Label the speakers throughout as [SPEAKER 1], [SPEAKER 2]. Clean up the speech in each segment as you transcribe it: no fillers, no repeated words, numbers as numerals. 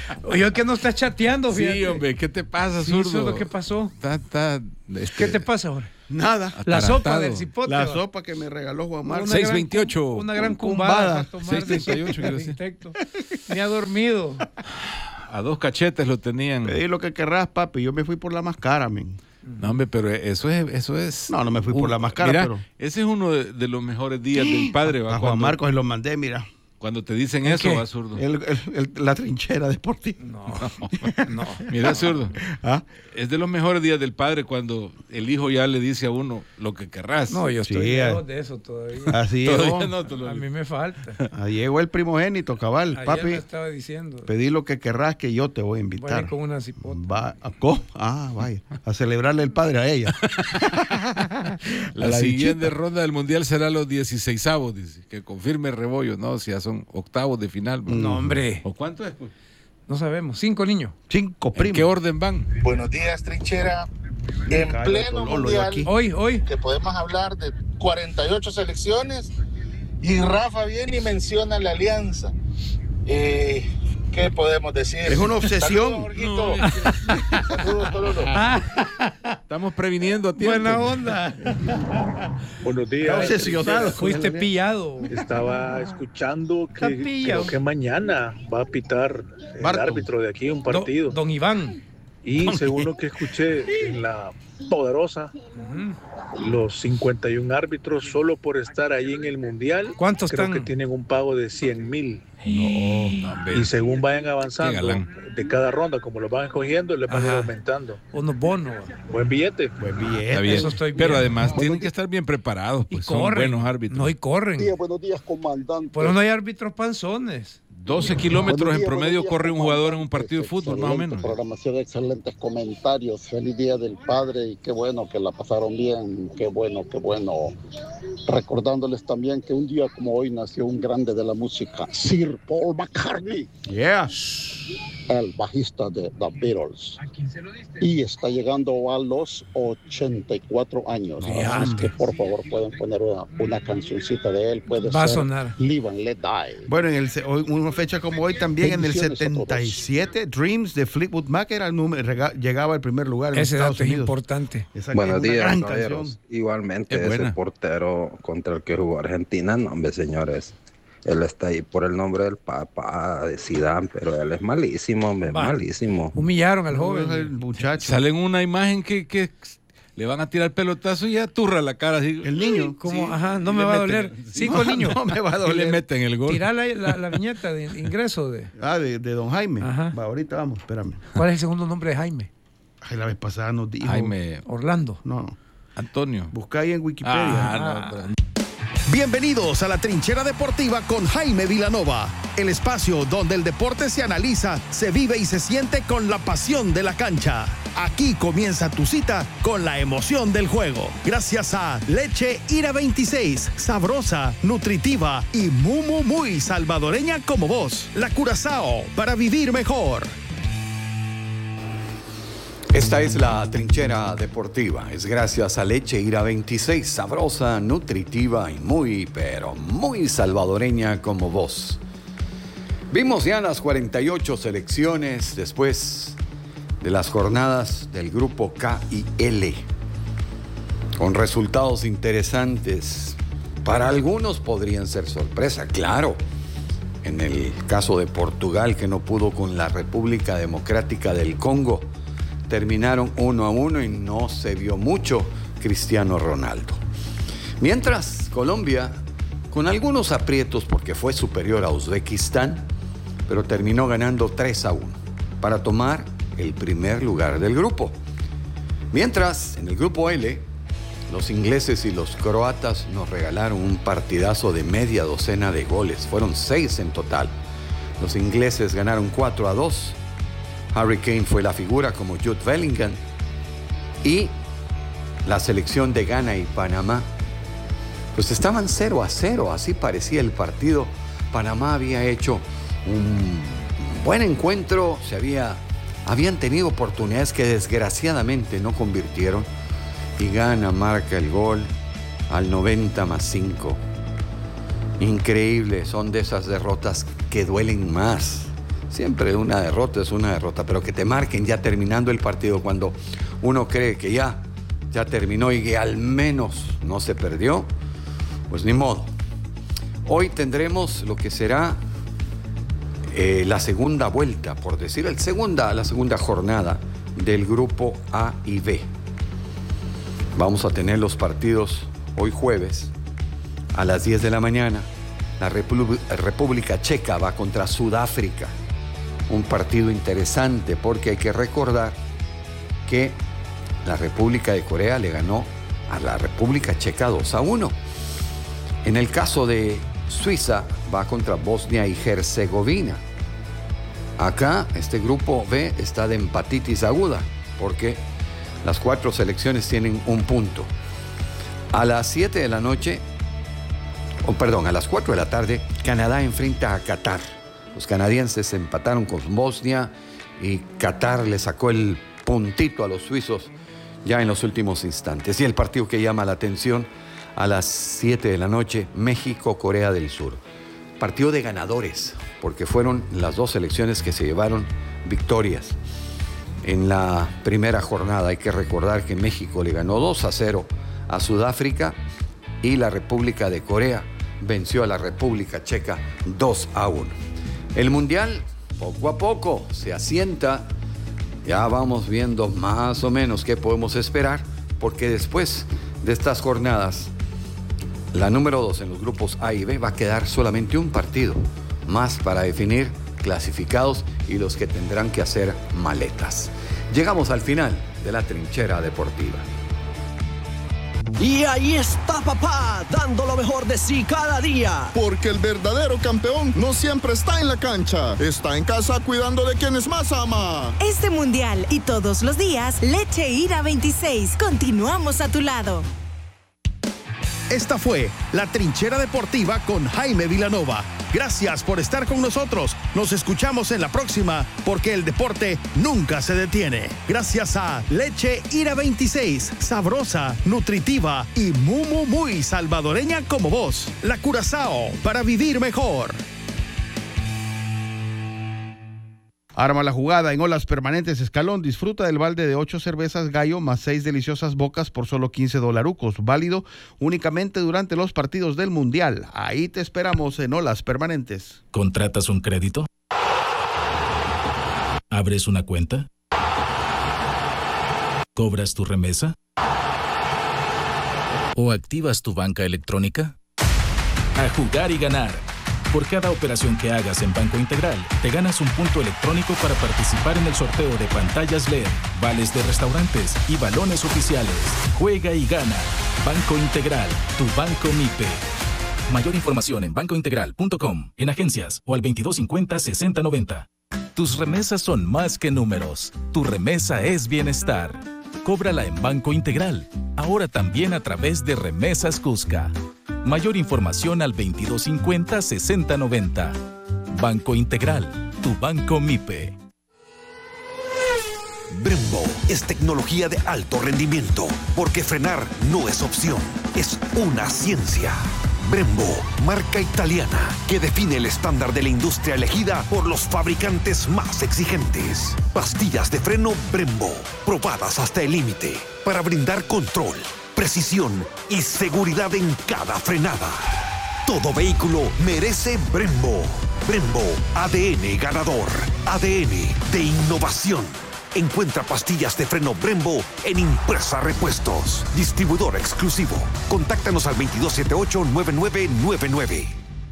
[SPEAKER 1] Oye, que no estás chateando, fíjate.
[SPEAKER 2] Sí, hombre, ¿qué te pasa,
[SPEAKER 1] Sí,
[SPEAKER 2] zurdo?
[SPEAKER 1] zurdo, ¿qué pasó?
[SPEAKER 2] ¿Qué
[SPEAKER 1] te pasa ahora?
[SPEAKER 3] Nada.
[SPEAKER 1] La sopa del cipote.
[SPEAKER 3] La sopa que me regaló Juan Marcos.
[SPEAKER 2] 628.
[SPEAKER 1] Una gran cumbada.
[SPEAKER 2] 638, quiero decir.
[SPEAKER 1] Ni ha dormido.
[SPEAKER 2] A 2 cachetes lo tenían.
[SPEAKER 3] Pedí lo que querrás, papi. Yo me fui por la más cara, men.
[SPEAKER 2] No, hombre, pero eso es.
[SPEAKER 3] No me fui por la más cara,
[SPEAKER 2] mira,
[SPEAKER 3] pero.
[SPEAKER 2] Ese es uno de los mejores días del padre.
[SPEAKER 3] A Juan Marcos se lo mandé, mira.
[SPEAKER 2] Cuando te dicen eso, va, zurdo.
[SPEAKER 3] La trinchera deportiva.
[SPEAKER 1] No.
[SPEAKER 2] Mira, zurdo.
[SPEAKER 3] ¿Ah?
[SPEAKER 2] Es de los mejores días del padre cuando el hijo ya le dice a uno lo que querrás.
[SPEAKER 1] No, yo estoy lejos de eso todavía.
[SPEAKER 3] Así
[SPEAKER 2] Todavía
[SPEAKER 3] llegó.
[SPEAKER 1] A mí me falta.
[SPEAKER 3] Ahí llegó el primogénito, cabal.
[SPEAKER 1] Ayer
[SPEAKER 3] Papi,
[SPEAKER 1] me estaba diciendo.
[SPEAKER 3] pedí lo que querrás que yo te voy a invitar.
[SPEAKER 1] Voy a ir con una cipota.
[SPEAKER 3] Vaya. A celebrarle el padre a ella.
[SPEAKER 2] La siguiente ronda del Mundial será los 16avos, dice. Que confirme Rebollo, ¿no? Si ya son octavos de final.
[SPEAKER 1] No, hombre.
[SPEAKER 2] ¿O cuánto es, pues?
[SPEAKER 1] No sabemos. 5 niños.
[SPEAKER 3] 5 primos.
[SPEAKER 2] ¿En qué orden van?
[SPEAKER 4] Buenos días, Trinchera. En pleno mundial,
[SPEAKER 1] hoy,
[SPEAKER 4] que podemos hablar de 48 selecciones y Rafa viene y menciona la alianza. ¿Qué podemos decir?
[SPEAKER 3] Es una obsesión.
[SPEAKER 4] Saludos, Tololo.
[SPEAKER 2] Estamos previniendo a tiempo.
[SPEAKER 1] Buena onda.
[SPEAKER 5] Buenos días.
[SPEAKER 3] Obsesionado.
[SPEAKER 1] Fuiste pillado.
[SPEAKER 5] Estaba escuchando que
[SPEAKER 1] pillado.
[SPEAKER 5] creo que mañana va a pitar el
[SPEAKER 3] Barton.
[SPEAKER 5] árbitro de aquí un partido.
[SPEAKER 1] Don Iván.
[SPEAKER 5] Y según lo que escuché en la Poderosa, los 51 árbitros solo por estar ahí en el Mundial,
[SPEAKER 1] ¿cuántos
[SPEAKER 5] creo
[SPEAKER 1] están?
[SPEAKER 5] que tienen un pago de 100,000.
[SPEAKER 2] No,
[SPEAKER 5] Y según vayan
[SPEAKER 2] Qué
[SPEAKER 5] avanzando
[SPEAKER 2] galán.
[SPEAKER 5] de cada ronda, como los van escogiendo, les van a ir
[SPEAKER 1] Ajá.
[SPEAKER 5] aumentando.
[SPEAKER 1] Unos bonos.
[SPEAKER 5] Buen billete.
[SPEAKER 3] Buen billete.
[SPEAKER 2] Está bien.
[SPEAKER 1] Eso estoy
[SPEAKER 2] Pero
[SPEAKER 1] bien.
[SPEAKER 2] además tienen que estar bien preparados,
[SPEAKER 1] Y
[SPEAKER 2] pues son
[SPEAKER 1] corren.
[SPEAKER 2] buenos árbitros.
[SPEAKER 1] No, y corren.
[SPEAKER 6] Buenos días, comandante.
[SPEAKER 1] Pero no hay árbitros panzones.
[SPEAKER 2] 12 kilómetros
[SPEAKER 6] Buenos
[SPEAKER 2] en
[SPEAKER 6] días,
[SPEAKER 2] promedio
[SPEAKER 6] buenos días,
[SPEAKER 2] corre un jugador en un
[SPEAKER 6] comandante.
[SPEAKER 2] partido de fútbol, más o
[SPEAKER 6] Excelente
[SPEAKER 2] menos.
[SPEAKER 6] programación, excelentes comentarios. Feliz Día del Padre y qué bueno que la pasaron bien. Qué bueno. Recordándoles también que un día como hoy nació un grande de la música, Sir Paul McCartney.
[SPEAKER 3] Yeah.
[SPEAKER 6] El bajista de The Beatles. Y está llegando a los 84 años. Así que por favor pueden poner una cancioncita de él. Puede
[SPEAKER 1] Va a
[SPEAKER 6] ser
[SPEAKER 1] sonar.
[SPEAKER 6] Live and Let Die.
[SPEAKER 3] Bueno, una fecha como hoy también, en el
[SPEAKER 6] Bendiciones a todos.
[SPEAKER 3] 77, Dreams de Fleetwood Mac era el número, llegaba al primer lugar en
[SPEAKER 1] Ese
[SPEAKER 3] Estados
[SPEAKER 1] dato es
[SPEAKER 3] Unidos.
[SPEAKER 1] importante.
[SPEAKER 3] Esa que
[SPEAKER 7] Buenos
[SPEAKER 3] es una
[SPEAKER 7] días,
[SPEAKER 3] gran
[SPEAKER 7] caballeros.
[SPEAKER 3] canción.
[SPEAKER 7] Igualmente,
[SPEAKER 2] Es
[SPEAKER 7] ese
[SPEAKER 2] buena.
[SPEAKER 7] portero contra el que jugó Argentina, no, hombre, señores. Él está ahí por el nombre del papá de Zidane, pero él es malísimo, hombre,
[SPEAKER 1] Va.
[SPEAKER 7] malísimo.
[SPEAKER 1] Humillaron al
[SPEAKER 3] El
[SPEAKER 1] joven.
[SPEAKER 3] muchacho.
[SPEAKER 2] Sale en una imagen que le van a tirar pelotazo y ya turra la cara así.
[SPEAKER 3] El niño.
[SPEAKER 1] ¿Cómo?
[SPEAKER 3] Sí.
[SPEAKER 1] Ajá, no
[SPEAKER 2] Y
[SPEAKER 1] me
[SPEAKER 2] le
[SPEAKER 1] va a
[SPEAKER 2] meten-
[SPEAKER 1] doler.
[SPEAKER 2] sí.
[SPEAKER 1] 5 niños.
[SPEAKER 3] No me va a
[SPEAKER 2] Y le
[SPEAKER 3] doler.
[SPEAKER 2] meten el gol.
[SPEAKER 1] Tirá la viñeta de ingreso de.
[SPEAKER 3] De Don Jaime.
[SPEAKER 1] Ajá.
[SPEAKER 3] Va, ahorita vamos, espérame.
[SPEAKER 1] ¿Cuál es el segundo nombre de Jaime?
[SPEAKER 3] Ay, la vez pasada nos dijo.
[SPEAKER 2] Jaime
[SPEAKER 1] Orlando.
[SPEAKER 3] No,
[SPEAKER 2] Antonio.
[SPEAKER 3] busca ahí en Wikipedia.
[SPEAKER 2] No, pero-
[SPEAKER 8] Bienvenidos a la Trinchera Deportiva con Jaime Vilanova, el espacio donde el deporte se analiza, se vive y se siente con la pasión de la cancha. Aquí comienza tu cita con la emoción del juego. Gracias a Leche Ira 26, sabrosa, nutritiva y muy salvadoreña como vos. La Curazao, para vivir mejor. Esta es la Trinchera Deportiva. Es gracias a Leche Ira 26, sabrosa, nutritiva y pero muy salvadoreña como vos. Vimos ya las 48 selecciones después de las jornadas del grupo K y L, con resultados interesantes. Para algunos podrían ser sorpresa, claro. En el caso de Portugal, que no pudo con la República Democrática del Congo, terminaron 1-1 y no se vio mucho Cristiano Ronaldo. Mientras Colombia, con algunos aprietos porque fue superior a Uzbekistán, pero terminó ganando 3-1 para tomar el primer lugar del grupo. Mientras, en el grupo L, los ingleses y los croatas nos regalaron un partidazo de media docena de goles. Fueron 6 en total. Los ingleses ganaron 4-2. Harry Kane fue la figura como Jude Bellingham. Y la selección de Ghana y Panamá, pues estaban 0-0, así parecía el partido. Panamá había hecho un buen encuentro, habían tenido oportunidades que desgraciadamente no convirtieron. Y Ghana marca el gol al 90+5. Increíble, son de esas derrotas que duelen más. Siempre una derrota es una derrota, pero que te marquen ya terminando el partido, cuando uno cree que ya terminó y que al menos no se perdió, pues ni modo. Hoy tendremos lo que será la segunda vuelta, por decir, la segunda jornada del grupo A y B. Vamos a tener los partidos hoy jueves a las 10 de la mañana. La República Checa va contra Sudáfrica. Un partido interesante porque hay que recordar que la República de Corea le ganó a la República Checa 2-1. En el caso de Suiza va contra Bosnia y Herzegovina. Acá este grupo B está de empatitis aguda porque las 4 selecciones tienen un punto. A las 7 de la noche, a las 4 de la tarde, Canadá enfrenta a Qatar. Los canadienses empataron con Bosnia y Qatar le sacó el puntito a los suizos ya en los últimos instantes. Y el partido que llama la atención a las 7 de la noche, México-Corea del Sur. Partido de ganadores, porque fueron las 2 selecciones que se llevaron victorias en la primera jornada. Hay que recordar que México le ganó 2-0 a Sudáfrica y la República de Corea venció a la República Checa 2-1. El Mundial poco a poco se asienta. Ya vamos viendo más o menos qué podemos esperar, porque después de estas jornadas, la número 2 en los grupos A y B va a quedar solamente un partido más para definir clasificados y los que tendrán que hacer maletas. Llegamos al final de la trinchera deportiva.
[SPEAKER 9] Y ahí está papá, dando lo mejor de sí cada día.
[SPEAKER 10] Porque el verdadero campeón no siempre está en la cancha, está en casa cuidando de quienes más ama.
[SPEAKER 11] Este mundial y todos los días, Leche Ira 26. Continuamos a tu lado.
[SPEAKER 12] Esta fue la Trinchera Deportiva con Jaime Vilanova. Gracias por estar con nosotros. Nos escuchamos en la próxima, porque el deporte nunca se detiene. Gracias a Leche Ira 26, sabrosa, nutritiva y muy salvadoreña como vos. La Curazao, para vivir mejor.
[SPEAKER 3] Arma la jugada en Olas Permanentes Escalón. Disfruta del balde de 8 cervezas Gallo más 6 deliciosas bocas por solo $15. Válido únicamente durante los partidos del Mundial. Ahí te esperamos en Olas Permanentes.
[SPEAKER 13] ¿Contratas un crédito? ¿Abres una cuenta? ¿Cobras tu remesa? ¿O activas tu banca electrónica? A jugar y ganar. Por cada operación que hagas en Banco Integral, te ganas un punto electrónico para participar en el sorteo de pantallas LED, vales de restaurantes y balones oficiales. Juega y gana. Banco Integral, tu banco MIPE. Mayor información en bancointegral.com, en agencias o al 2250-6090. Tus remesas son más que números. Tu remesa es bienestar. Cóbrala en Banco Integral, ahora también a través de Remesas Cusca. Mayor información al 2250-6090. Banco Integral, tu banco MIPE.
[SPEAKER 14] Brembo es tecnología de alto rendimiento, porque frenar no es opción, es una ciencia. Brembo, marca italiana que define el estándar de la industria elegida por los fabricantes más exigentes. Pastillas de freno Brembo, probadas hasta el límite, para brindar control, precisión y seguridad en cada frenada. Todo vehículo merece Brembo. Brembo, ADN ganador, ADN de innovación. Encuentra pastillas de freno Brembo en Impresa Repuestos. Distribuidor exclusivo. Contáctanos al 2278-9999.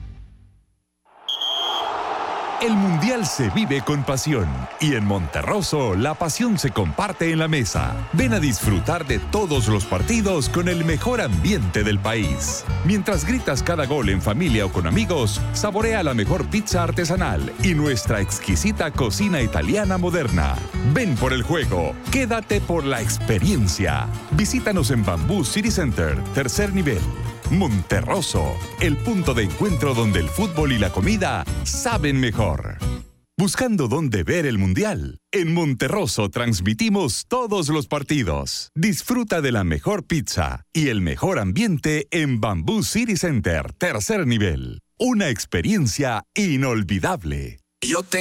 [SPEAKER 15] El Mundial se vive con pasión y en Monterroso la pasión se comparte en la mesa. Ven a disfrutar de todos los partidos con el mejor ambiente del país. Mientras gritas cada gol en familia o con amigos, saborea la mejor pizza artesanal y nuestra exquisita cocina italiana moderna. Ven por el juego, quédate por la experiencia. Visítanos en Bamboo City Center, tercer nivel. Monterroso, el punto de encuentro donde el fútbol y la comida saben mejor. Buscando dónde ver el Mundial, en Monterroso transmitimos todos los partidos. Disfruta de la mejor pizza y el mejor ambiente en Bamboo City Center, tercer nivel. Una experiencia inolvidable.